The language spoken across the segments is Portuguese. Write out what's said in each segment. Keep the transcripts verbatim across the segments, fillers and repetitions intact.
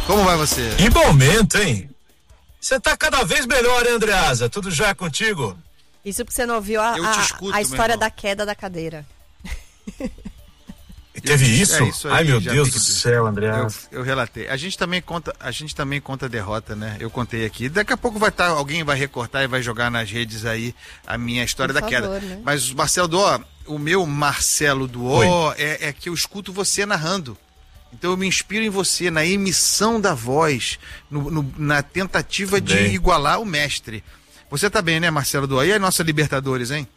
Como vai você? Que momento, hein? Você tá cada vez melhor, hein, Andreasa? Tudo já contigo? Isso porque você não ouviu a, a, escuto, a história da queda da cadeira. Teve isso? É isso aí, Ai, meu já Deus vi- do céu, Andreasa. Eu, eu relatei. A gente também conta, a gente também conta derrota, né? Eu contei aqui. Daqui a pouco vai estar, alguém vai recortar e vai jogar nas redes aí a minha história Por da favor, queda. né? Mas Marcelo Duó, o meu Marcelo Duó é, é que eu escuto você narrando. Então eu me inspiro em você, na emissão da voz, no, no- na tentativa de Bem. igualar o mestre. Você tá bem, né, Marcelo Duó? E a nossa Libertadores, hein?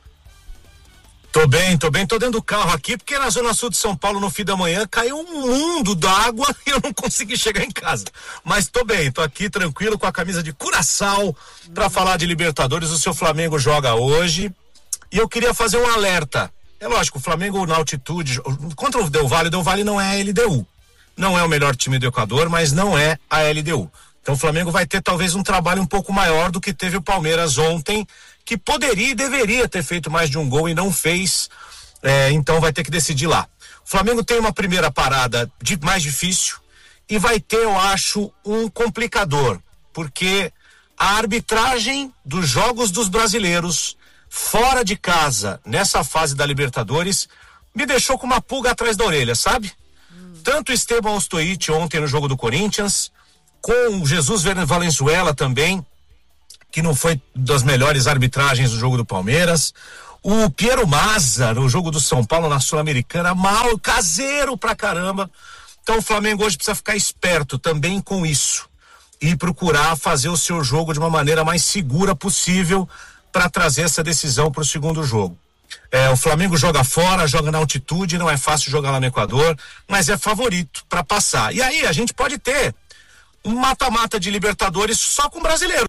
Tô bem, tô bem, tô dentro do carro aqui, porque na zona sul de São Paulo, no fim da manhã, caiu um mundo d'água e eu não consegui chegar em casa. Mas tô bem, tô aqui tranquilo com a camisa de Curaçao pra falar de Libertadores. O seu Flamengo joga hoje e eu queria fazer um alerta. É lógico, o Flamengo na altitude, contra o Del Valle, o Del Valle não é a L D U. Não é o melhor time do Equador, mas não é a L D U. Então o Flamengo vai ter talvez um trabalho um pouco maior do que teve o Palmeiras ontem, que poderia e deveria ter feito mais de um gol e não fez, é, então vai ter que decidir lá. O Flamengo tem uma primeira parada de, mais difícil e vai ter, eu acho, um complicador, porque a arbitragem dos jogos dos brasileiros fora de casa, nessa fase da Libertadores, me deixou com uma pulga atrás da orelha, sabe? Tanto Esteban Ostojic ontem no jogo do Corinthians, com o Jesus Valenzuela também, que não foi das melhores arbitragens do jogo do Palmeiras, o Piero Mazza no jogo do São Paulo na Sul-Americana, mal, caseiro pra caramba. Então o Flamengo hoje precisa ficar esperto também com isso e procurar fazer o seu jogo de uma maneira mais segura possível para trazer essa decisão para o segundo jogo. É, o Flamengo joga fora, joga na altitude, não é fácil jogar lá no Equador, mas é favorito para passar. E aí a gente pode ter um mata-mata de Libertadores só com brasileiro.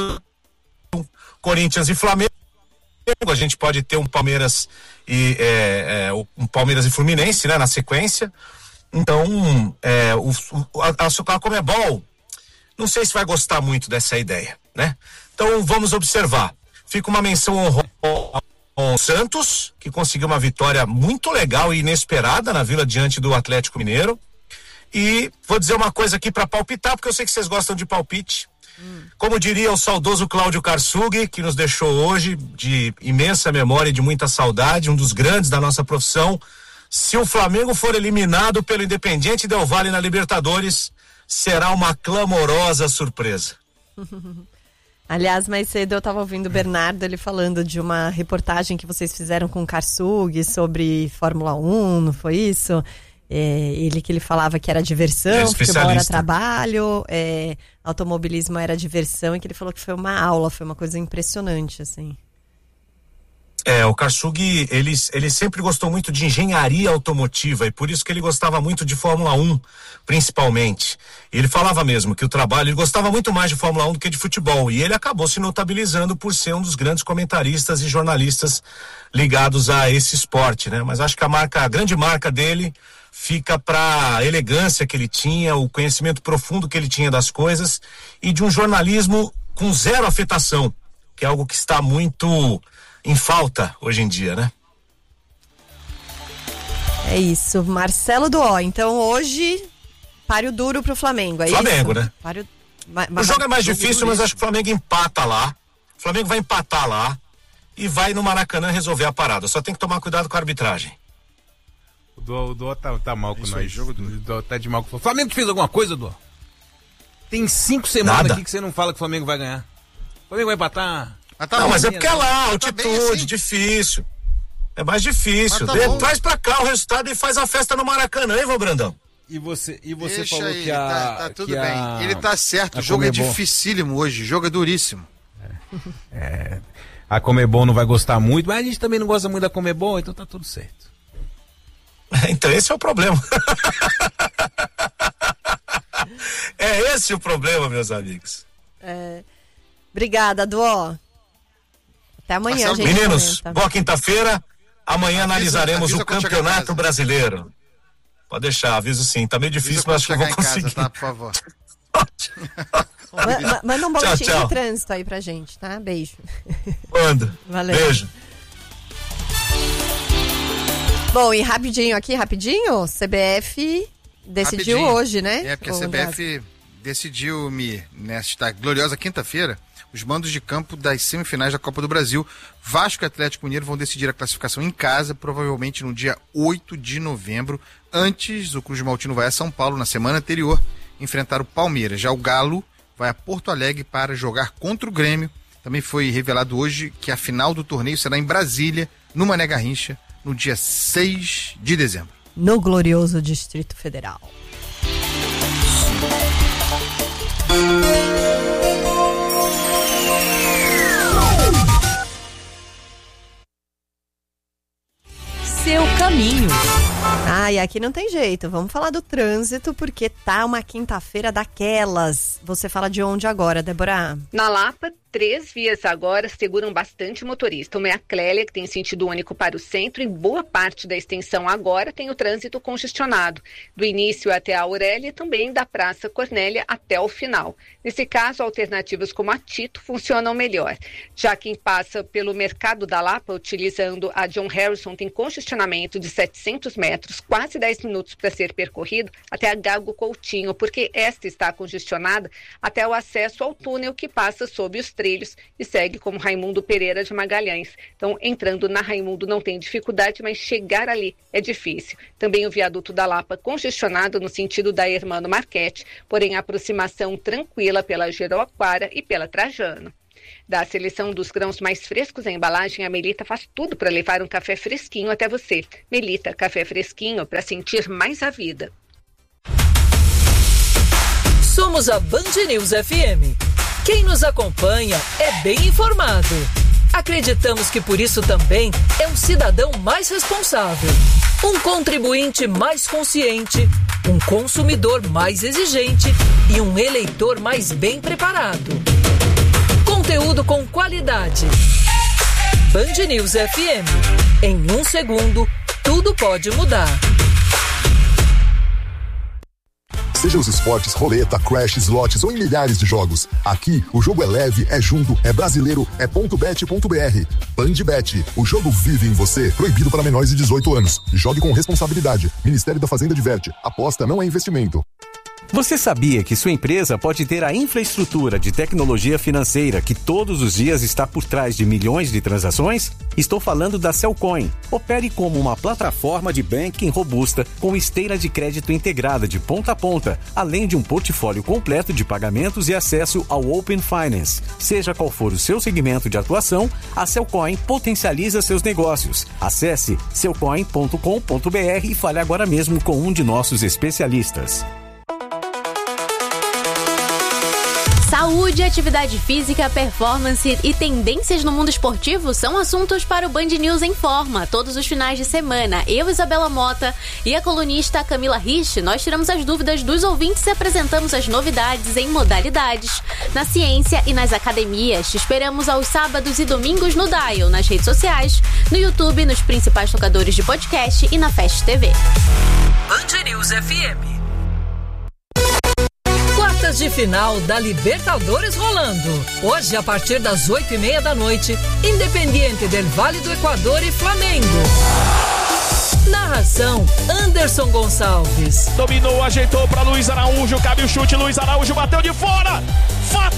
Corinthians e Flamengo, a gente pode ter um Palmeiras e é, é, um Palmeiras e Fluminense, né, na sequência. Então, é, o, o, a, a Conmebol, não sei se vai gostar muito dessa ideia, né? Então vamos observar. Fica uma menção honrosa ao Santos, que conseguiu uma vitória muito legal e inesperada na Vila diante do Atlético Mineiro. E vou dizer uma coisa aqui para palpitar, porque eu sei que vocês gostam de palpite. Hum. Como diria o saudoso Cláudio Karsug, que nos deixou hoje de imensa memória e de muita saudade, um dos grandes da nossa profissão, se o Flamengo for eliminado pelo Independiente Del Valle na Libertadores, será uma clamorosa surpresa. Aliás, mais cedo eu estava ouvindo o Bernardo, ele falando de uma reportagem que vocês fizeram com o Karsug sobre Fórmula um, não foi isso? É, ele que ele falava que era diversão, é futebol era trabalho, é, automobilismo era diversão, e que ele falou que foi uma aula, foi uma coisa impressionante, assim. É, o Karsug, ele, ele sempre gostou muito de engenharia automotiva e por isso que ele gostava muito de Fórmula um, principalmente. E ele falava mesmo que o trabalho, ele gostava muito mais de Fórmula um do que de futebol e ele acabou se notabilizando por ser um dos grandes comentaristas e jornalistas ligados a esse esporte, né? Mas acho que a marca, a grande marca dele fica para a elegância que ele tinha, o conhecimento profundo que ele tinha das coisas e de um jornalismo com zero afetação, que é algo que está muito em falta hoje em dia, né? É isso, Marcelo Duó. Então hoje, páreo duro pro Flamengo, é Flamengo, isso? né? Páreo... O jogo é mais difícil, mas acho que o Flamengo empata lá. O Flamengo vai empatar lá e vai no Maracanã resolver a parada. Só tem que tomar cuidado com a arbitragem. O Duó, o Duó tá, tá mal com Isso nós. aí, jogo do... O Duó tá de mal com o Flamengo. Te fez alguma coisa, Duó? Tem cinco semanas Nada. aqui que você não fala que o Flamengo vai ganhar. O Flamengo vai empatar. Ah, tá não, bom, mas é né? porque é lá, Tá altitude, bem assim. difícil. É mais difícil. Mas tá De- bom. Traz pra cá o resultado e faz a festa no Maracanã, hein, vô Brandão? E você, e você Deixa falou aí, que a... tá, tá tudo que bem. a- Ele tá certo, a o jogo é Conmebol- dificílimo hoje, o jogo é duríssimo. É, a Conmebol não vai gostar muito, mas a gente também não gosta muito da Conmebol, então tá tudo certo. Então esse é o problema. É esse o problema, meus amigos. É... Obrigada, Duó. Até amanhã, Marcelo, gente. Meninos, comenta. boa quinta-feira. Amanhã Avisa- analisaremos avisa o quando chegar em Campeonato casa. Brasileiro. Pode deixar, aviso sim. Tá meio difícil, Avisa mas acho que eu vou chegar em casa, conseguir. tá, por favor. Ma- ma- Manda um boletim tchau. de trânsito aí pra gente, tá? Beijo. Manda. Valeu. Beijo. Bom, e rapidinho aqui, rapidinho, C B F decidiu Rapidinho. hoje, né? É, porque a Ô, C B F decidiu-me nesta gloriosa quinta-feira os mandos de campo das semifinais da Copa do Brasil. Vasco e Atlético Mineiro vão decidir a classificação em casa, provavelmente no dia oito de novembro. Antes, o Cruz Maltino vai a São Paulo na semana anterior enfrentar o Palmeiras. Já o Galo vai a Porto Alegre para jogar contra o Grêmio. Também foi revelado hoje que a final do torneio será em Brasília, no Mané Garrincha, no dia seis de dezembro. No glorioso Distrito Federal. Seu caminho. Ah, e aqui não tem jeito. Vamos falar do trânsito, porque tá uma quinta-feira daquelas. Você fala de onde agora, Débora? Na Lapa, três vias agora seguram bastante motorista. Uma é a Clélia, que tem sentido único para o centro, e boa parte da extensão agora tem o trânsito congestionado. Do início até a Aurélia e também da Praça Cornélia até o final. Nesse caso, alternativas como a Tito funcionam melhor. Já quem passa pelo Mercado da Lapa, utilizando a John Harrison, tem congestionamento de setecentos metros, quase dez minutos para ser percorrido, até a Gago Coutinho, porque esta está congestionada até o acesso ao túnel que passa sob os trilhos e segue como Raimundo Pereira de Magalhães. Então, entrando na Raimundo não tem dificuldade, mas chegar ali é difícil. Também o viaduto da Lapa congestionado no sentido da Hermano Marchetti, porém a aproximação tranquila pela Jericoacoara e pela Trajano. Da seleção dos grãos mais frescos, a embalagem, a Melita faz tudo para levar um café fresquinho até você. Melita, café fresquinho para sentir mais a vida. Somos a Band News F M. Quem nos acompanha é bem informado. Acreditamos que por isso também é um cidadão mais responsável, um contribuinte mais consciente, um consumidor mais exigente e um eleitor mais bem preparado. Conteúdo com qualidade. Band News F M. Em um segundo, tudo pode mudar. Seja os esportes, roleta, crash, slots ou em milhares de jogos. Aqui, o jogo é leve, é junto, é brasileiro, é ponto bet ponto b r. Bandbet, o jogo vive em você. Proibido para menores de dezoito anos. Jogue com responsabilidade. Ministério da Fazenda diverte. Aposta não é investimento. Você sabia que sua empresa pode ter a infraestrutura de tecnologia financeira que todos os dias está por trás de milhões de transações? Estou falando da Cellcoin. Opere como uma plataforma de banking robusta com esteira de crédito integrada de ponta a ponta, além de um portfólio completo de pagamentos e acesso ao Open Finance. Seja qual for o seu segmento de atuação, a Cellcoin potencializa seus negócios. Acesse cellcoin ponto com ponto b r e fale agora mesmo com um de nossos especialistas. Saúde, atividade física, performance e tendências no mundo esportivo são assuntos para o Band News em Forma. Todos os finais de semana, eu, Isabela Mota e a colunista Camila Rich, nós tiramos as dúvidas dos ouvintes e apresentamos as novidades em modalidades, na ciência e nas academias. Te esperamos aos sábados e domingos no Dial, nas redes sociais, no YouTube, nos principais tocadores de podcast e na Fast T V. Band News F M. Quartas de final da Libertadores rolando. Hoje, a partir das oito e meia da noite, Independiente del Vale do Equador e Flamengo. Narração, Anderson Gonçalves. Dominou, ajeitou para Luiz Araújo, cabe o chute, Luiz Araújo bateu de fora. Fato.